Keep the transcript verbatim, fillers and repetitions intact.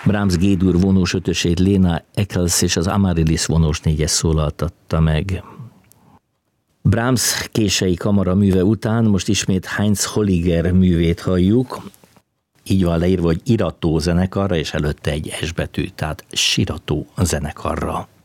Brahms G-dur vonós ötösét Lena Eccles és az Amaryllis vonós négyes szólaltatta meg. Brahms kései kamaraműve után most ismét Heinz Holliger művét halljuk. Így van leírva, hogy irató zenekarra, és előtte egy S betű, tehát sirató zenekarra.